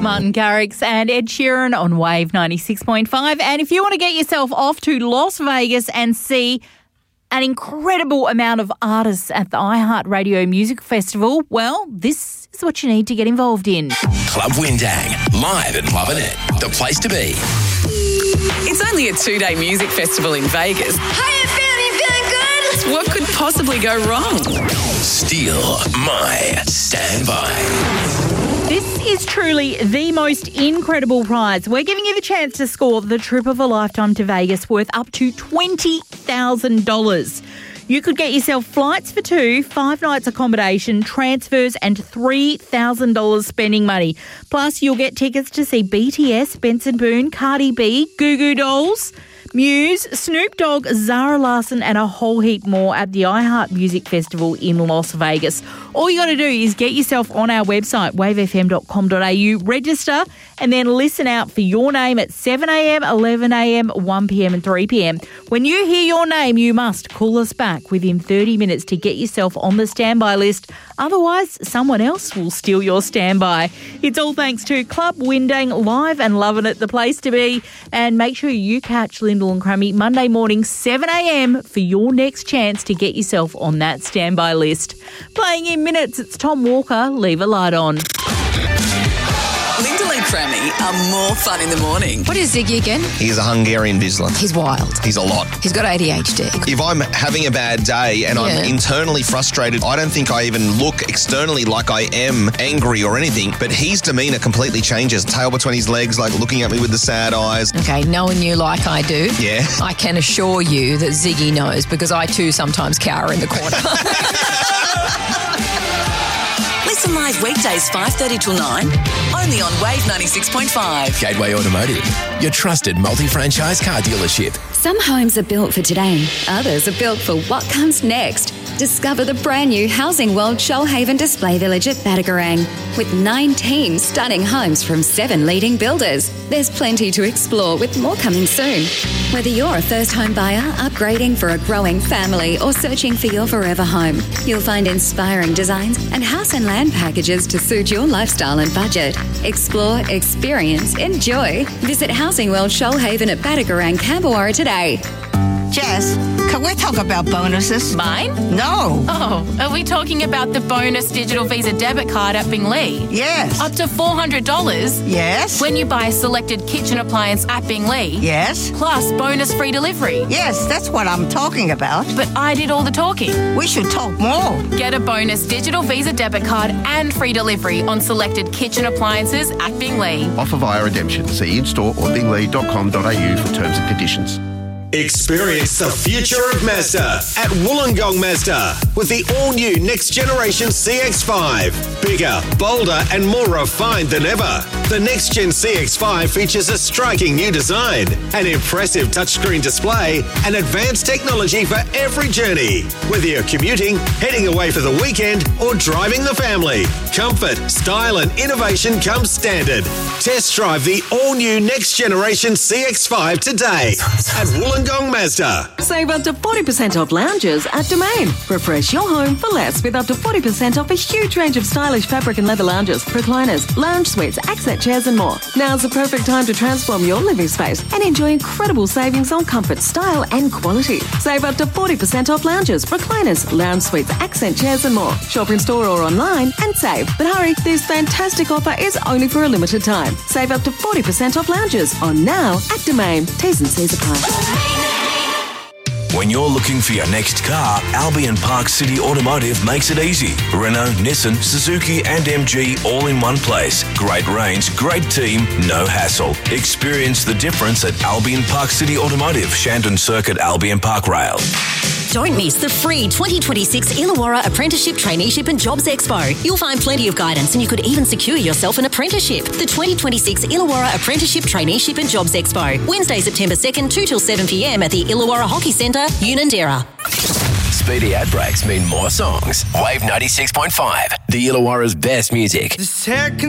Martin Garrix and Ed Sheeran on Wave 96.5. And if you want to get yourself off to Las Vegas and see an incredible amount of artists at the iHeartRadio Music Festival, well, this is what you need to get involved in. Club Windang, live and loving it. The place to be. It's only a 2-day music festival in Vegas. How you feeling good? What could possibly go wrong? Steal my standby. This is truly the most incredible prize. We're giving you the chance to score the trip of a lifetime to Vegas worth up to $20,000. You could get yourself flights for 2, 5 nights accommodation, transfers and $3,000 spending money. Plus, you'll get tickets to see BTS, Benson Boone, Cardi B, Goo Goo Dolls, Muse, Snoop Dogg, Zara Larsson and a whole heap more at the iHeart Music Festival in Las Vegas. All you got to do is get yourself on our website, wavefm.com.au, register and then listen out for your name at 7am, 11am, 1pm and 3pm. When you hear your name, you must call us back within 30 minutes to get yourself on the standby list. Otherwise, someone else will steal your standby. It's all thanks to Club Windang, live and loving it, the place to be. And make sure you catch Lyndall and Crummy Monday morning, 7am for your next chance to get yourself on that standby list. Playing in minutes, it's Tom Walker, Leave a Light On. Lyndall and Crammy are more fun in the morning. What is Ziggy again? He's a Hungarian Bizzler. He's wild. He's a lot. He's got ADHD. If I'm having a bad day and I'm internally frustrated, I don't think I even look externally like I am angry or anything, but his demeanour completely changes. Tail between his legs, like looking at me with the sad eyes. Okay, knowing you like I do, Yeah. I can assure you that Ziggy knows because I too sometimes cower in the corner. Listen live weekdays 5:30 till 9, only on Wave 96.5. Gateway Automotive, your trusted multi-franchise car dealership. Some homes are built for today, others are built for what comes next. Discover the brand new Housing World Shoalhaven Display Village at Badagarang. With 19 stunning homes from 7 leading builders. There's plenty to explore with more coming soon. Whether you're a first home buyer, upgrading for a growing family or searching for your forever home, you'll find inspiring designs and house and land packages to suit your lifestyle and budget. Explore, experience, enjoy. Visit Housing World Shoalhaven at Badagarang, Camberwara today. Jess, can we talk about bonuses? Mine? No. Oh, are we talking about the bonus digital Visa debit card at Binglee? Yes. Up to $400? Yes. When you buy a selected kitchen appliance at Binglee? Yes. Plus bonus free delivery? Yes, that's what I'm talking about. But I did all the talking. We should talk more. Get a bonus digital Visa debit card and free delivery on selected kitchen appliances at Binglee. Offer via redemption. See in-store or binglee.com.au for terms and conditions. Experience the future of Mazda at Wollongong Mazda with the all-new next generation CX-5. Bigger, bolder and more refined than ever. The next-gen CX-5 features a striking new design, an impressive touchscreen display and advanced technology for every journey. Whether you're commuting, heading away for the weekend or driving the family, comfort, style and innovation come standard. Test drive the all-new next generation CX-5 today at Wollongong Mazda. Save up to 40% off lounges at Domain. Refresh your home for less with up to 40% off a huge range of stylish fabric and leather lounges, recliners, lounge suites, accent chairs and more. Now's the perfect time to transform your living space and enjoy incredible savings on comfort, style and quality. Save up to 40% off lounges, recliners, lounge suites, accent chairs and more. Shop in store or online and save. But hurry, this fantastic offer is only for a limited time. Save up to 40% off lounges on now at Domain. T's and C's apply. When you're looking for your next car, Albion Park City Automotive makes it easy. Renault, Nissan, Suzuki and MG all in one place. Great range, great team, no hassle. Experience the difference at Albion Park City Automotive, Shandon Circuit, Albion Park Rail. Don't miss the free 2026 Illawarra Apprenticeship, Traineeship and Jobs Expo. You'll find plenty of guidance and you could even secure yourself an apprenticeship. The 2026 Illawarra Apprenticeship, Traineeship and Jobs Expo. Wednesday, September 2nd, 2 till 7pm at the Illawarra Hockey Centre, Unanderra. Speedy ad breaks mean more songs. Wave 96.5, the Illawarra's best music. The second